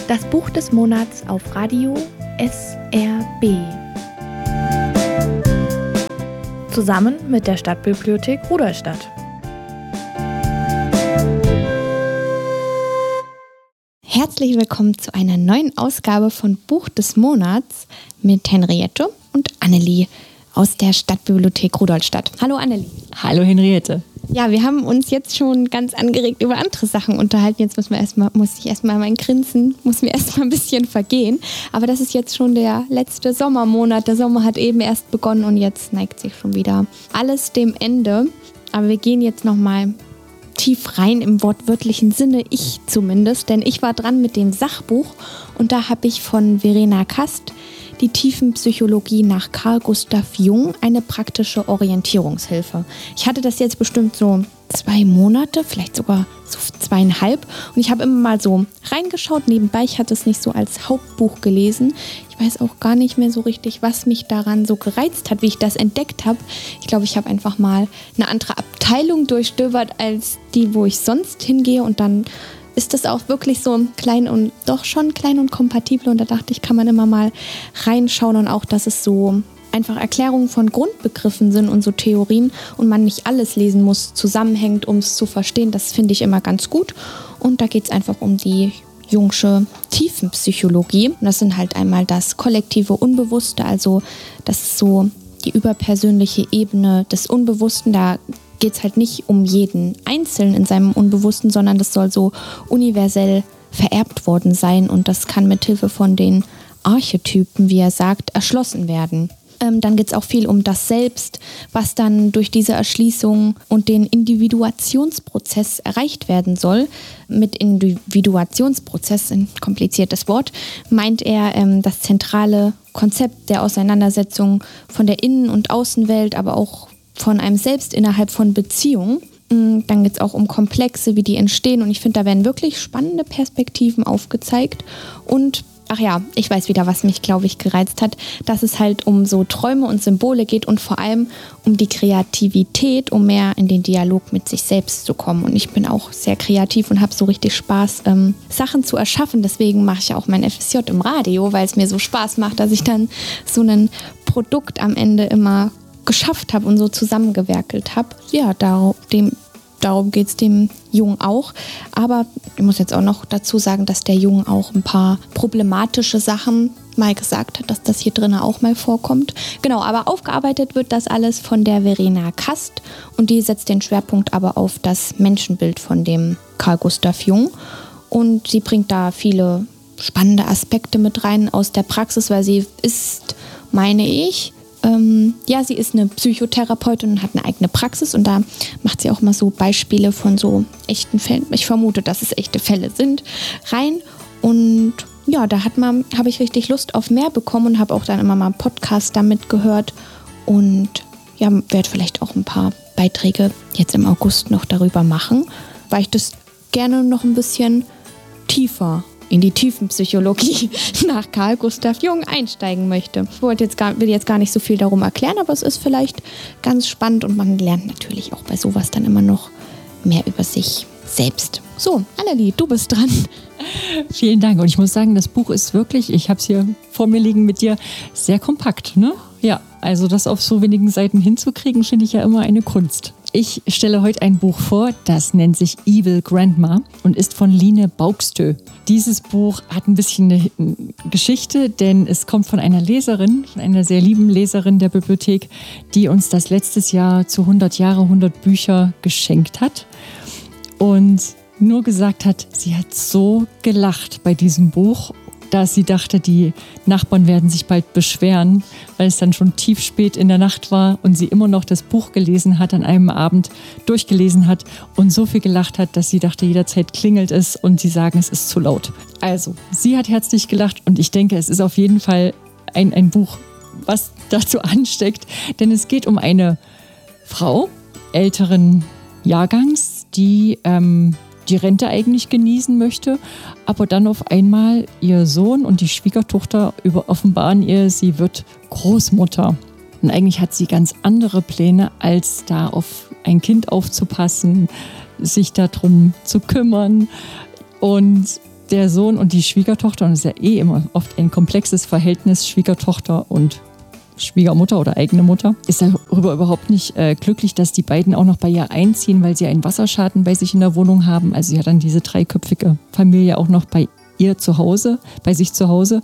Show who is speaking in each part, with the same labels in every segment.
Speaker 1: Das Buch des Monats auf Radio SRB. Zusammen mit der Stadtbibliothek Rudolstadt.
Speaker 2: Herzlich willkommen zu einer neuen Ausgabe von Buch des Monats mit Henriette und Annelie aus der Stadtbibliothek Rudolstadt. Hallo Annelie.
Speaker 3: Hallo Henriette.
Speaker 2: Ja, wir haben uns jetzt schon ganz angeregt über andere Sachen unterhalten. Jetzt muss ich erstmal mein Grinsen, muss mir erstmal ein bisschen vergehen. Aber das ist jetzt schon der letzte Sommermonat. Der Sommer hat eben erst begonnen und jetzt neigt sich schon wieder alles dem Ende. Aber wir gehen jetzt nochmal tief rein im wortwörtlichen Sinne, ich zumindest. Denn ich war dran mit dem Sachbuch und da habe ich von Verena Kast die Tiefenpsychologie nach Carl Gustav Jung, eine praktische Orientierungshilfe. Ich hatte das jetzt bestimmt so 2 Monate, vielleicht sogar so 2,5. Und ich habe immer mal so reingeschaut nebenbei. Ich hatte es nicht so als Hauptbuch gelesen. Ich weiß auch gar nicht mehr so richtig, was mich daran so gereizt hat, wie ich das entdeckt habe. Ich glaube, ich habe einfach mal eine andere Abteilung durchstöbert als die, wo ich sonst hingehe. Und dann ist das auch wirklich so klein und doch schon klein und kompatibel. Und da dachte ich, kann man immer mal reinschauen und auch, dass es so einfach Erklärungen von Grundbegriffen sind und so Theorien und man nicht alles lesen muss, zusammenhängt, um es zu verstehen. Das finde ich immer ganz gut. Und da geht es einfach um die Jungsche Tiefenpsychologie. Und das sind halt einmal das kollektive Unbewusste, also das ist so die überpersönliche Ebene des Unbewussten. Da geht es halt nicht um jeden Einzelnen in seinem Unbewussten, sondern das soll so universell vererbt worden sein und das kann mithilfe von den Archetypen, wie er sagt, erschlossen werden. Dann geht es auch viel um das Selbst, was dann durch diese Erschließung und den Individuationsprozess erreicht werden soll. Mit Individuationsprozess, ein kompliziertes Wort, meint er das zentrale Konzept der Auseinandersetzung von der Innen- und Außenwelt, aber auch von einem Selbst innerhalb von Beziehungen. Dann geht es auch um Komplexe, wie die entstehen und ich finde, da werden wirklich spannende Perspektiven aufgezeigt und ach ja, ich weiß wieder, was mich, glaube ich, gereizt hat, dass es halt um so Träume und Symbole geht und vor allem um die Kreativität, um mehr in den Dialog mit sich selbst zu kommen. Und ich bin auch sehr kreativ und habe so richtig Spaß, Sachen zu erschaffen. Deswegen mache ich auch mein FSJ im Radio, weil es mir so Spaß macht, dass ich dann so ein Produkt am Ende immer geschafft habe und so zusammengewerkelt habe. Ja, darum geht es dem Jungen auch. Aber ich muss jetzt auch noch dazu sagen, dass der Junge auch ein paar problematische Sachen mal gesagt hat, dass das hier drin auch mal vorkommt. Genau, aber aufgearbeitet wird das alles von der Verena Kast und die setzt den Schwerpunkt aber auf das Menschenbild von dem Carl Gustav Jung. Und sie bringt da viele spannende Aspekte mit rein aus der Praxis, weil sie ist, meine ich, sie ist eine Psychotherapeutin und hat eine eigene Praxis und da macht sie auch mal so Beispiele von so echten Fällen. Ich vermute, dass es echte Fälle sind, rein. Und ja, da habe ich richtig Lust auf mehr bekommen und habe auch dann immer mal einen Podcast damit gehört und ja, werde vielleicht auch ein paar Beiträge jetzt im August noch darüber machen, weil ich das gerne noch ein bisschen tiefer in die Tiefenpsychologie nach Carl Gustav Jung einsteigen möchte. Ich will jetzt gar nicht so viel darum erklären, aber es ist vielleicht ganz spannend und man lernt natürlich auch bei sowas dann immer noch mehr über sich selbst. So, Annelie, du bist dran.
Speaker 3: Vielen Dank und ich muss sagen, das Buch ist wirklich, ich habe es hier vor mir liegen mit dir, sehr kompakt, ne? Ja, also das auf so wenigen Seiten hinzukriegen, finde ich ja immer eine Kunst. Ich stelle heute ein Buch vor, das nennt sich Evil Grandma und ist von Line Baugstø. Dieses Buch hat ein bisschen eine Geschichte, denn es kommt von einer Leserin, von einer sehr lieben Leserin der Bibliothek, die uns das letztes Jahr zu 100 Jahre, 100 Bücher geschenkt hat und nur gesagt hat, sie hat so gelacht bei diesem Buch, dass sie dachte, die Nachbarn werden sich bald beschweren, weil es dann schon tief spät in der Nacht war und sie immer noch das Buch gelesen hat, an einem Abend durchgelesen hat und so viel gelacht hat, dass sie dachte, jederzeit klingelt es und sie sagen, es ist zu laut. Also, sie hat herzlich gelacht und ich denke, es ist auf jeden Fall ein Buch, was dazu ansteckt, denn es geht um eine Frau älteren Jahrgangs, die die Rente eigentlich genießen möchte, aber dann auf einmal ihr Sohn und die Schwiegertochter offenbaren ihr, sie wird Großmutter. Und eigentlich hat sie ganz andere Pläne, als da auf ein Kind aufzupassen, sich darum zu kümmern. Und der Sohn und die Schwiegertochter, und es ist ja eh immer oft ein komplexes Verhältnis, Schwiegertochter und Schwiegermutter oder eigene Mutter, ist darüber überhaupt nicht glücklich, dass die beiden auch noch bei ihr einziehen, weil sie einen Wasserschaden bei sich in der Wohnung haben. Also sie hat dann diese dreiköpfige Familie auch noch bei ihr zu Hause, bei sich zu Hause.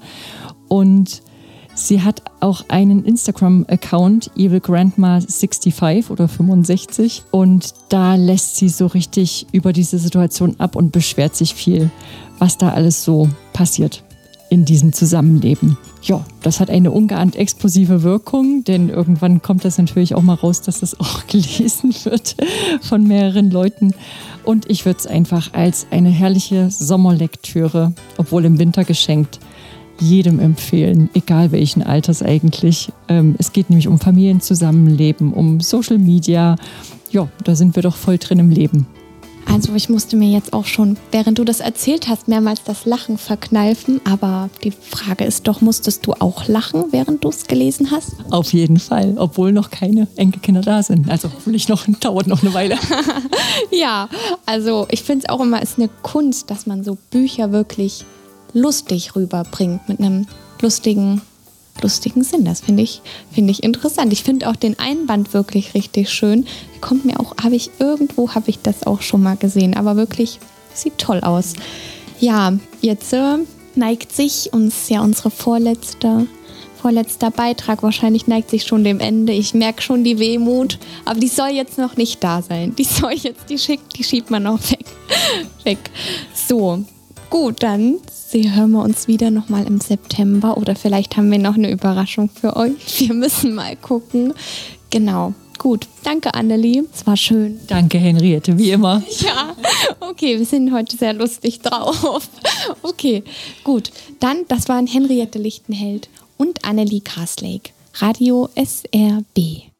Speaker 3: Und sie hat auch einen Instagram-Account, Evil Grandma 65 oder 65. Und da lässt sie so richtig über diese Situation ab und beschwert sich viel, was da alles so passiert in diesem Zusammenleben. Ja, das hat eine ungeahnt explosive Wirkung, denn irgendwann kommt das natürlich auch mal raus, dass das auch gelesen wird von mehreren Leuten. Und ich würde es einfach als eine herrliche Sommerlektüre, obwohl im Winter geschenkt, jedem empfehlen, egal welchen Alters eigentlich. Es geht nämlich um Familienzusammenleben, um Social Media. Ja, da sind wir doch voll drin im Leben.
Speaker 2: Also ich musste mir jetzt auch schon, während du das erzählt hast, mehrmals das Lachen verkneifen. Aber die Frage ist doch, musstest du auch lachen, während du es gelesen hast?
Speaker 3: Auf jeden Fall, obwohl noch keine Enkelkinder da sind. Also hoffentlich dauert noch eine Weile.
Speaker 2: Ja, also ich finde es auch immer, ist eine Kunst, dass man so Bücher wirklich lustig rüberbringt, mit einem lustigen Sinn. Das finde ich interessant. Ich finde auch den Einband wirklich richtig schön. Kommt mir auch, habe ich das auch schon mal gesehen, aber wirklich sieht toll aus. Ja, jetzt neigt sich uns ja unsere vorletzter Beitrag, wahrscheinlich neigt sich schon dem Ende. Ich merke schon die Wehmut, aber die soll jetzt noch nicht da sein. Die schiebt man noch weg. So, gut, dann hören wir uns wieder nochmal im September oder vielleicht haben wir noch eine Überraschung für euch. Wir müssen mal gucken. Genau. Gut, danke Annelie, es war schön.
Speaker 3: Danke Henriette, wie immer.
Speaker 2: Ja, okay, wir sind heute sehr lustig drauf. Okay, gut. Dann, das waren Henriette Lichtenheld und Annelie Karslake. Radio SRB.